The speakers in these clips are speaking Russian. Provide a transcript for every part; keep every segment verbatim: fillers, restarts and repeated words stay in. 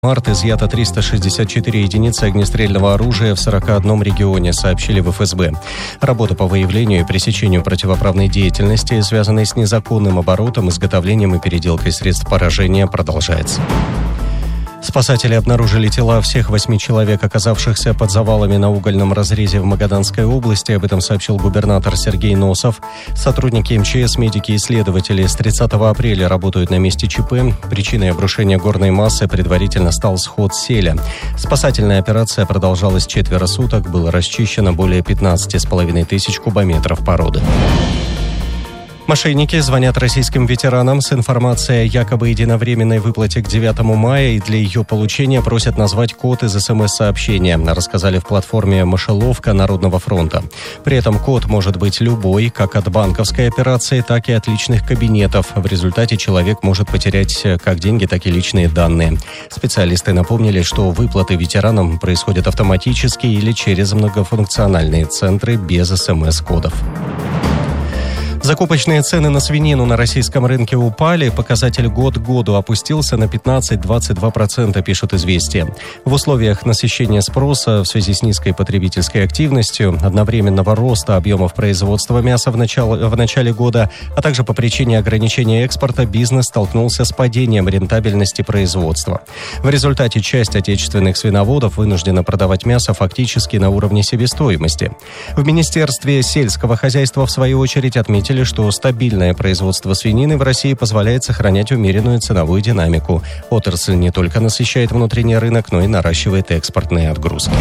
март изъято триста шестьдесят четыре единицы огнестрельного оружия в сорока одном регионе, сообщили в эф эс бэ. Работа по выявлению и пресечению противоправной деятельности, связанной с незаконным оборотом, изготовлением и переделкой средств поражения, продолжается. Спасатели обнаружили тела всех восьми человек, оказавшихся под завалами на угольном разрезе в Магаданской области. Об этом сообщил губернатор Сергей Носов. Сотрудники эм че эс, медики и исследователи с тридцатого апреля работают на месте ЧП. Причиной обрушения горной массы предварительно стал сход селя. Спасательная операция продолжалась четверо суток. Было расчищено более пятнадцати с половиной тысяч кубометров породы. Мошенники звонят российским ветеранам с информацией о якобы единовременной выплате к девятому мая, и для ее получения просят назвать код из эс эм эс-сообщения, рассказали в платформе «Мышеловка» Народного фронта. При этом код может быть любой, как от банковской операции, так и от личных кабинетов. В результате человек может потерять как деньги, так и личные данные. Специалисты напомнили, что выплаты ветеранам происходят автоматически или через многофункциональные центры без эс эм эс-кодов. Закупочные цены на свинину на российском рынке упали. Показатель год к году опустился на пятнадцать-двадцать два процента, пишут «Известия». В условиях насыщения спроса в связи с низкой потребительской активностью, одновременного роста объемов производства мяса в начале, в начале года, а также по причине ограничения экспорта, бизнес столкнулся с падением рентабельности производства. В результате часть отечественных свиноводов вынуждена продавать мясо фактически на уровне себестоимости. В Министерстве сельского хозяйства, в свою очередь, отметили, что стабильное производство свинины в России позволяет сохранять умеренную ценовую динамику. Отрасль не только насыщает внутренний рынок, но и наращивает экспортные отгрузки.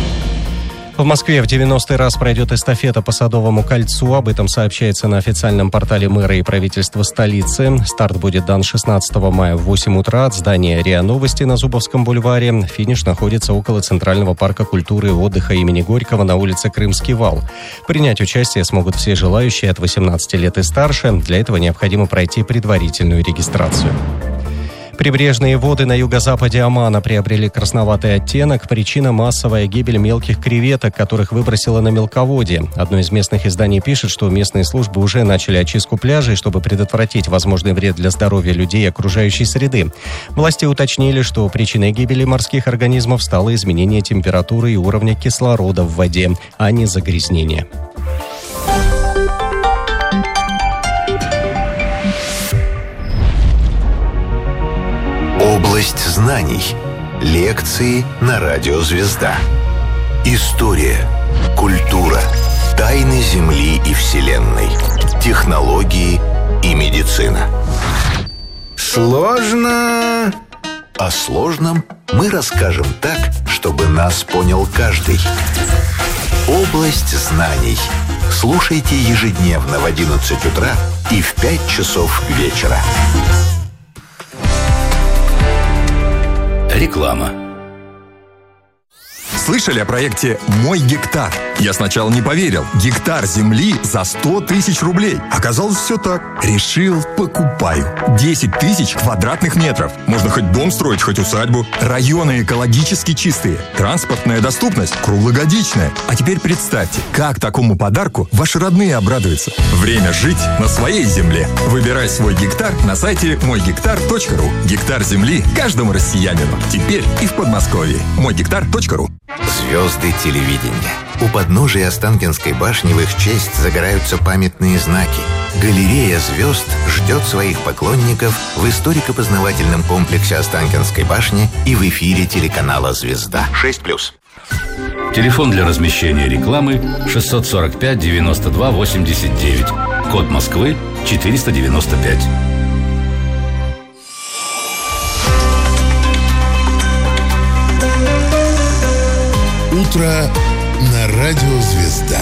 В Москве в девяностый раз пройдет эстафета по Садовому кольцу. Об этом сообщается на официальном портале мэра и правительства столицы. Старт будет дан шестнадцатого мая в восемь утра от здания РИА Новости на Зубовском бульваре. Финиш находится около Центрального парка культуры и отдыха имени Горького на улице Крымский вал. Принять участие смогут все желающие от восемнадцати лет и старше. Для этого необходимо пройти предварительную регистрацию. Прибрежные воды на юго-западе Омана приобрели красноватый оттенок. Причина – массовая гибель мелких креветок, которых выбросило на мелководье. Одно из местных изданий пишет, что местные службы уже начали очистку пляжей, чтобы предотвратить возможный вред для здоровья людей и окружающей среды. Власти уточнили, что причиной гибели морских организмов стало изменение температуры и уровня кислорода в воде, а не загрязнение. Область знаний. Лекции на радио «Звезда». История, культура, тайны Земли и Вселенной, технологии и медицина. Сложно. О сложном мы расскажем так, чтобы нас понял каждый. Область знаний. Слушайте ежедневно в одиннадцать утра и в пять часов вечера. Реклама. Слышали о проекте «Мой гектар»? Я сначала не поверил. Гектар земли за сто тысяч рублей. Оказалось, все так. Решил, покупаю. десять тысяч квадратных метров. Можно хоть дом строить, хоть усадьбу. Районы экологически чистые. Транспортная доступность круглогодичная. А теперь представьте, как такому подарку ваши родные обрадуются. Время жить на своей земле. Выбирай свой гектар на сайте мой гектар точка ру. Гектар земли каждому россиянину. Теперь и в Подмосковье. мой гектар точка ру. Звезды телевидения. У подножия Останкинской башни в их честь загораются памятные знаки. Галерея звезд ждет своих поклонников в историко-познавательном комплексе Останкинской башни и в эфире телеканала «Звезда». шесть плюс. Телефон для размещения рекламы шестьсот сорок пять девяносто два восемьдесят девять. Код Москвы четыреста девяносто пять. Утро на радио «Звезда».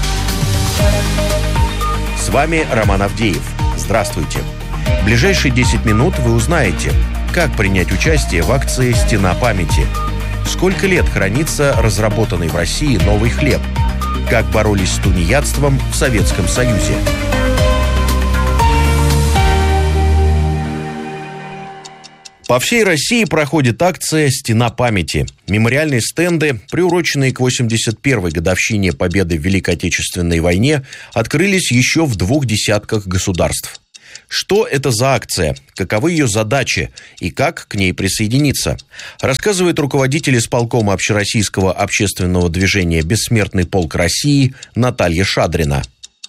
С вами Роман Авдеев. Здравствуйте. В ближайшие десять минут вы узнаете, как принять участие в акции «Стена памяти», сколько лет хранится разработанный в России новый хлеб, как боролись с тунеядством в Советском Союзе. По всей России проходит акция «Стена памяти». Мемориальные стенды, приуроченные к восемьдесят первой годовщине победы в Великой Отечественной войне, открылись еще в двух десятках государств. Что это за акция, каковы ее задачи и как к ней присоединиться, рассказывает руководитель исполкома общероссийского общественного движения «Бессмертный полк России» Наталья Шадрина.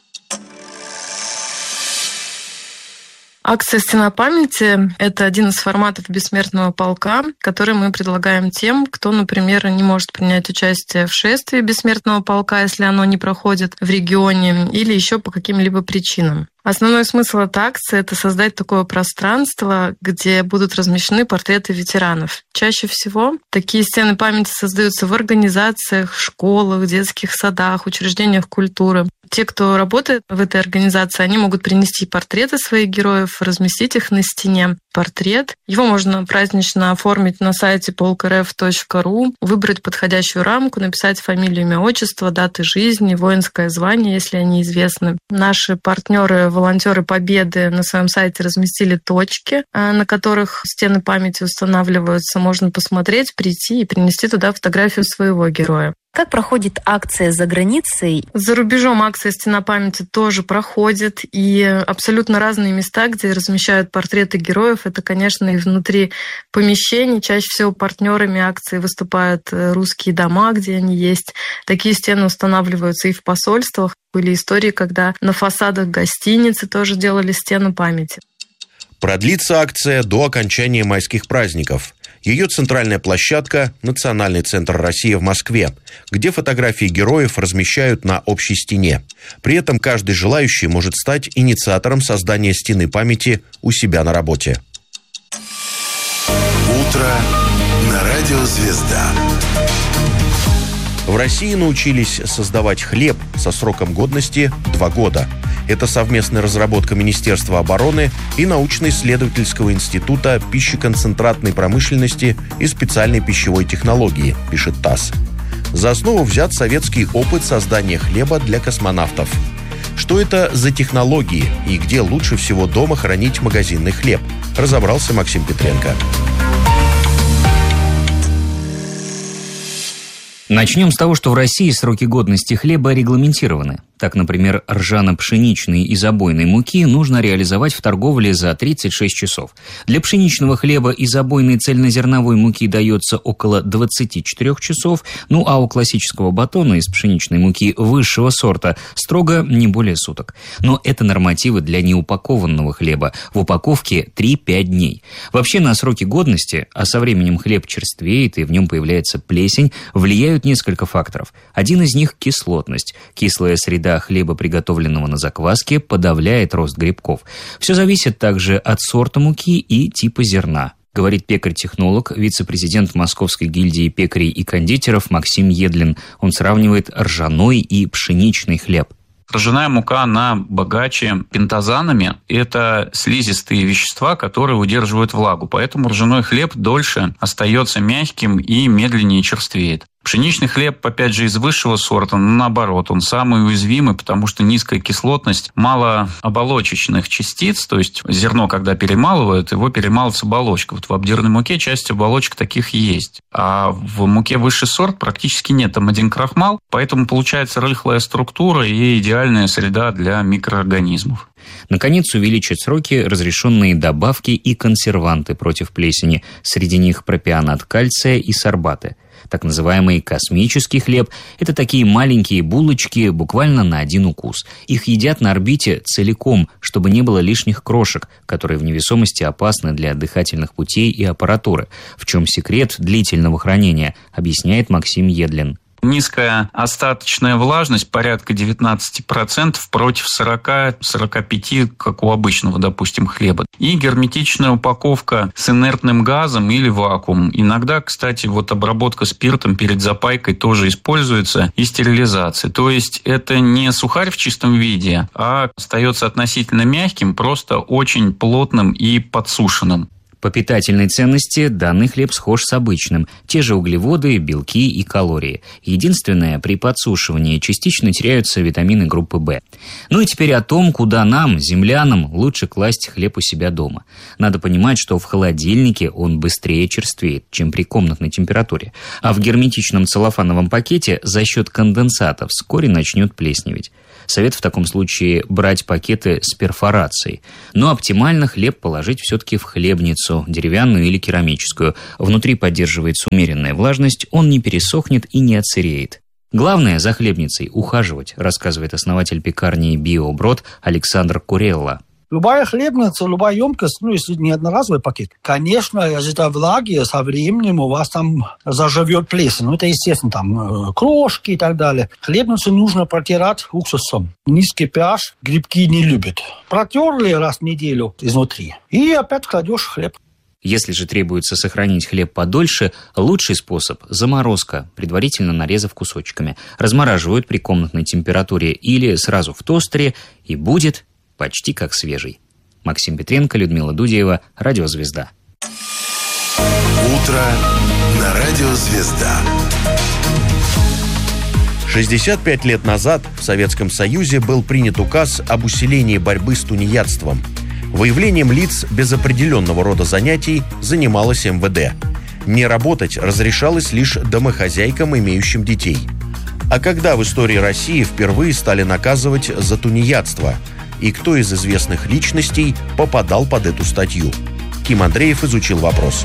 Акция «Стена памяти» — это один из форматов «Бессмертного полка», который мы предлагаем тем, кто, например, не может принять участие в шествии «Бессмертного полка», если оно не проходит в регионе, или еще по каким-либо причинам. Основной смысл этой акции – это создать такое пространство, где будут размещены портреты ветеранов. Чаще всего такие стены памяти создаются в организациях, школах, детских садах, учреждениях культуры. Те, кто работает в этой организации, они могут принести портреты своих героев, разместить их на стене. Портрет. Его можно празднично оформить на сайте полк эр эф точка ру, выбрать подходящую рамку, написать фамилию, имя, отчество, даты жизни, воинское звание, если они известны. Наши партнеры, волонтеры Победы на своем сайте разместили точки, на которых стены памяти устанавливаются. Можно посмотреть, прийти и принести туда фотографию своего героя. Как проходит акция за границей? За рубежом акция «Стена памяти» тоже проходит, и абсолютно разные места, где размещают портреты героев. Это, конечно, и внутри помещений. Чаще всего партнерами акции выступают русские дома, где они есть. Такие стены устанавливаются и в посольствах. Были истории, когда на фасадах гостиницы тоже делали стену памяти. Продлится акция до окончания майских праздников. Ее центральная площадка – Национальный центр России в Москве, где фотографии героев размещают на общей стене. При этом каждый желающий может стать инициатором создания стены памяти у себя на работе. Утро на радио «Звезда». В России научились создавать хлеб со сроком годности два года. Это совместная разработка Министерства обороны и научно-исследовательского института пищеконцентратной промышленности и специальной пищевой технологии, пишет ТАСС. За основу взят советский опыт создания хлеба для космонавтов. Что это за технологии и где лучше всего дома хранить магазинный хлеб, разобрался Максим Петренко. Начнем с того, что в России сроки годности хлеба регламентированы. Так, например, ржано-пшеничной и забойной муки нужно реализовать в торговле за тридцать шесть часов. Для пшеничного хлеба и забойной цельнозерновой муки дается около двадцати четырёх часов, ну а у классического батона из пшеничной муки высшего сорта строго не более суток. Но это нормативы для неупакованного хлеба. В упаковке три-пять дней. Вообще на сроки годности, а со временем хлеб черствеет и в нем появляется плесень, влияют несколько факторов. Один из них – кислотность. Кислая среда хлеба, приготовленного на закваске, подавляет рост грибков. Все зависит также от сорта муки и типа зерна, говорит пекарь-технолог, вице-президент Московской гильдии пекарей и кондитеров Максим Едлин. Он сравнивает ржаной и пшеничный хлеб. Ржаная мука, она богаче пентазанами. Это слизистые вещества, которые удерживают влагу. Поэтому ржаной хлеб дольше остается мягким и медленнее черствеет. Пшеничный хлеб, опять же, из высшего сорта, но наоборот, он самый уязвимый, потому что низкая кислотность, мало оболочечных частиц, то есть зерно, когда перемалывают, его перемалывают с оболочкой. Вот в обдирной муке часть оболочек таких есть. А в муке высший сорт практически нет, там один крахмал, поэтому получается рыхлая структура и идеальная среда для микроорганизмов. Наконец, увеличат сроки разрешенные добавки и консерванты против плесени. Среди них пропионат кальция и сорбаты. Так называемый космический хлеб – это такие маленькие булочки буквально на один укус. Их едят на орбите целиком, чтобы не было лишних крошек, которые в невесомости опасны для дыхательных путей и аппаратуры. В чем секрет длительного хранения, объясняет Максим Едлин. Низкая остаточная влажность, порядка девятнадцать процентов против сорок-сорок пять процентов, как у обычного, допустим, хлеба. И герметичная упаковка с инертным газом или вакуум. Иногда, кстати, вот обработка спиртом перед запайкой тоже используется, и стерилизация. То есть это не сухарь в чистом виде, а остается относительно мягким, просто очень плотным и подсушенным. По питательной ценности данный хлеб схож с обычным. Те же углеводы, белки и калории. Единственное, при подсушивании частично теряются витамины группы В. Ну и теперь о том, куда нам, землянам, лучше класть хлеб у себя дома. Надо понимать, что в холодильнике он быстрее черствеет, чем при комнатной температуре. А в герметичном целлофановом пакете за счет конденсата вскоре начнет плесневеть. Совет в таком случае брать пакеты с перфорацией. Но оптимально хлеб положить все-таки в хлебницу, деревянную или керамическую. Внутри поддерживается умеренная влажность, он не пересохнет и не отсыреет. Главное за хлебницей ухаживать, рассказывает основатель пекарни «Биоброд» Александр Курелла. Любая хлебница, любая емкость, ну, если не одноразовый пакет, конечно, из-за влаги со временем у вас там заживет плесень. Ну, это, естественно, там крошки и так далее. Хлебницу нужно протирать уксусом. Низкий pH грибки не любят. Протерли раз в неделю изнутри и опять кладешь хлеб. Если же требуется сохранить хлеб подольше, лучший способ – заморозка, предварительно нарезав кусочками. Размораживают при комнатной температуре или сразу в тостере, и будет почти как свежий. Максим Петренко, Людмила Дудеева, Радио Звезда. Утро на Радио Звезда. шестьдесят пять лет назад в Советском Союзе был принят указ об усилении борьбы с тунеядством. Выявлением лиц без определенного рода занятий занималось эм вэ дэ. Не работать разрешалось лишь домохозяйкам, имеющим детей. А когда в истории России впервые стали наказывать за тунеядство? И кто из известных личностей попадал под эту статью? Ким Андреев изучил вопрос.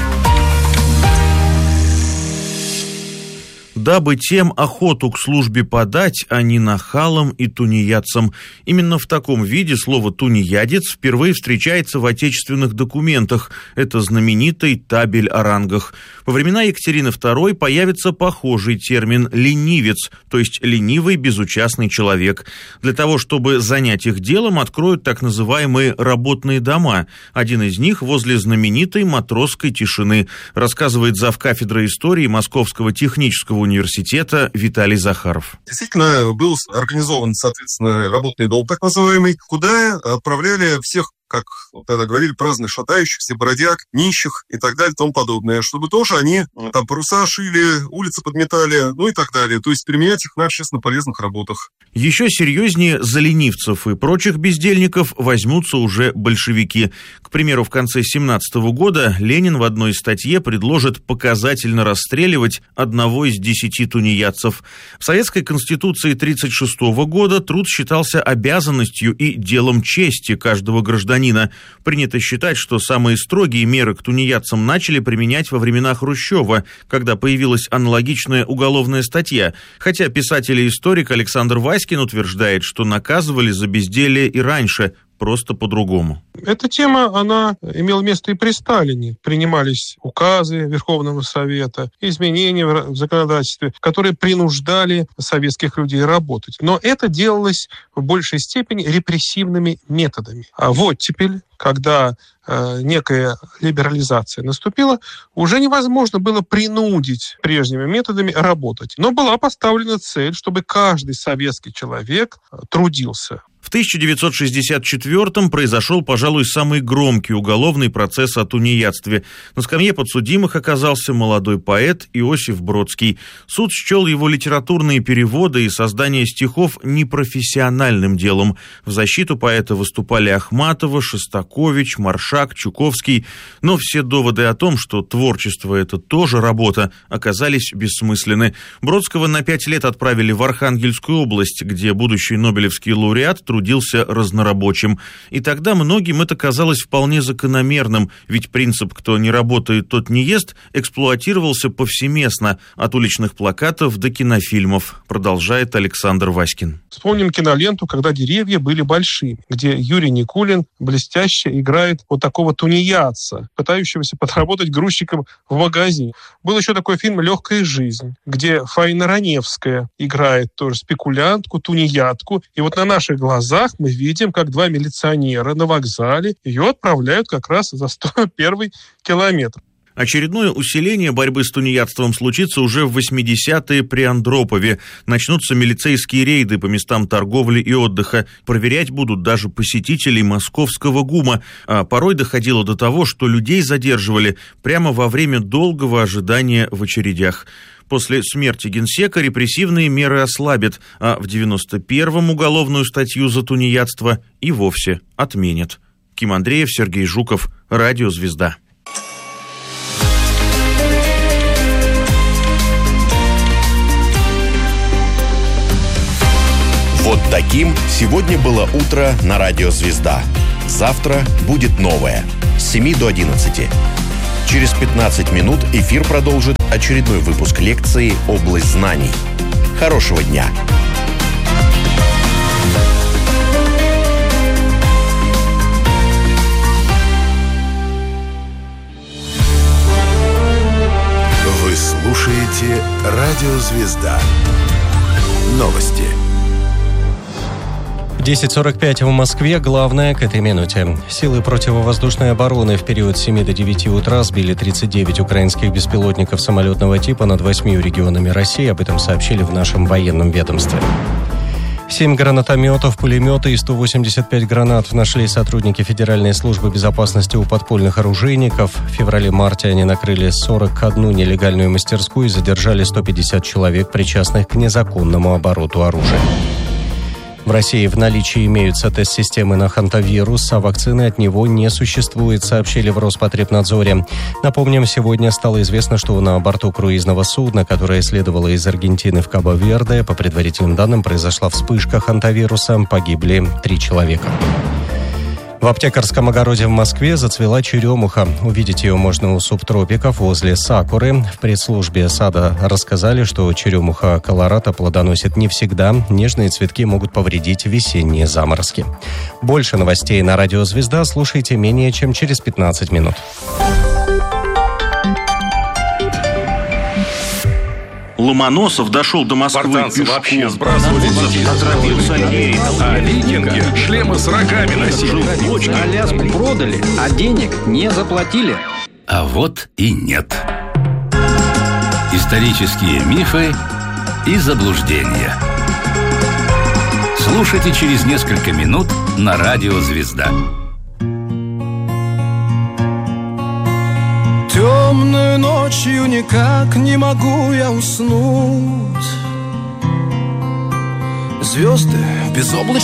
Дабы тем охоту к службе подать, а не нахалам и тунеядцам. Именно в таком виде слово «тунеядец» впервые встречается в отечественных документах. Это знаменитый табель о рангах. Во времена Екатерины второй появится похожий термин «ленивец», то есть ленивый безучастный человек. Для того, чтобы занять их делом, откроют так называемые работные дома. Один из них возле знаменитой Матросской тишины, рассказывает завкафедрой истории Московского технического университета Виталий Захаров. Действительно, был организован, соответственно, работный дом, так называемый, куда отправляли всех, как тогда говорили, праздных шатающихся, бродяг, нищих и так далее и тому подобное, чтобы тоже они там паруса шили, улицы подметали, ну и так далее, то есть применять их на общественно полезных работах. Еще серьезнее за ленивцев и прочих бездельников возьмутся уже большевики. К примеру, в конце семнадцатого года Ленин в одной статье предложит показательно расстреливать одного из десяти тунеядцев. В Советской Конституции тридцать шестого года труд считался обязанностью и делом чести каждого гражданина. Принято считать, что самые строгие меры к тунеядцам начали применять во времена Хрущева, когда появилась аналогичная уголовная статья, хотя писатель и историк Александр Васькин утверждает, что наказывали за безделие и раньше, просто по-другому. Эта тема, она имела место и при Сталине. Принимались указы Верховного Совета, изменения в законодательстве, которые принуждали советских людей работать. Но это делалось в большей степени репрессивными методами. А вот теперь, когда э, некая либерализация наступила, уже невозможно было принудить прежними методами работать. Но была поставлена цель, чтобы каждый советский человек трудился. В тысяча девятьсот шестьдесят четвёртом произошел, пожалуй, самый громкий уголовный процесс о тунеядстве. На скамье подсудимых оказался молодой поэт Иосиф Бродский. Суд счел его литературные переводы и создание стихов непрофессиональным делом. В защиту поэта выступали Ахматова, Шостакович, Маршак, Чуковский. Но все доводы о том, что творчество – это тоже работа, оказались бессмысленны. Бродского на пять лет отправили в Архангельскую область, где будущий нобелевский лауреат трудился разнорабочим. И тогда многим это казалось вполне закономерным, ведь принцип «кто не работает, тот не ест» эксплуатировался повсеместно, от уличных плакатов до кинофильмов, продолжает Александр Васькин. Вспомним киноленту «Когда деревья были большими», где Юрий Никулин блестяще играет вот такого тунеядца, пытающегося подработать грузчиком в магазине. Был еще такой фильм «Легкая жизнь», где Фаина Раневская играет тоже спекулянтку, тунеядку, и вот на наших глазах мы видим, как два милиционера на вокзале ее отправляют как раз за сто первый километр. Очередное усиление борьбы с тунеядством случится уже в восьмидесятые при Андропове. Начнутся милицейские рейды по местам торговли и отдыха. Проверять будут даже посетителей московского ГУМа. А порой доходило до того, что людей задерживали прямо во время долгого ожидания в очередях. После смерти генсека репрессивные меры ослабят, а в девяносто первом уголовную статью за тунеядство и вовсе отменят. Ким Андреев, Сергей Жуков, Радио Звезда. Вот Таким сегодня было утро на радио «Звезда». Завтра будет новое. С семи до одиннадцати. Через пятнадцать минут эфир продолжит очередной выпуск лекции «Область знаний». Хорошего дня! Вы слушаете радио «Звезда». Новости. десять сорок пять в Москве. Главное к этой минуте. Силы противовоздушной обороны в период с семи до девяти утра сбили тридцать девять украинских беспилотников самолетного типа над восьмью регионами России. Об этом сообщили в нашем военном ведомстве. Семь гранатометов, пулеметы и сто восемьдесят пять гранат нашли сотрудники Федеральной службы безопасности у подпольных оружейников. В феврале-марте они накрыли сорок одну нелегальную мастерскую и задержали сто пятьдесят человек, причастных к незаконному обороту оружия. В России в наличии имеются тест-системы на хантавирус, а вакцины от него не существует, сообщили в Роспотребнадзоре. Напомним, сегодня стало известно, что на борту круизного судна, которое следовало из Аргентины в Кабо-Верде, по предварительным данным, произошла вспышка хантавируса, погибли три человека. В аптекарском огороде в Москве зацвела черемуха. Увидеть ее можно у субтропиков возле сакуры. В пресс-службе сада рассказали, что черемуха колората плодоносит не всегда. Нежные цветки могут повредить весенние заморозки. Больше новостей на радио «Звезда» слушайте менее чем через пятнадцать минут. Ломоносов дошел до Москвы пешком. Вообще сбрасывали отравился нерехом. А викинги шлемы с рогами носили. Аляску продали, а денег не заплатили. А вот и нет. Исторические мифы и заблуждения. Слушайте через несколько минут на радио «Звезда». Темную ночью никак не могу я уснуть. Звезды безоблачные.